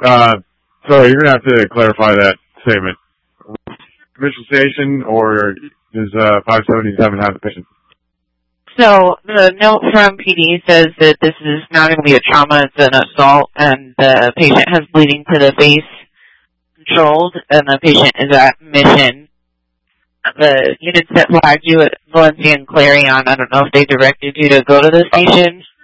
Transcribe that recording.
So you're going to have to clarify that statement. Mission Station, or does 577 have the patient? So the note from PD says that this is not going to be a trauma, it's an assault, and the patient has bleeding to the face controlled, and the patient is at Mission. The units that flagged you at Valencia and Clarion, I don't know if they directed you to go to the station.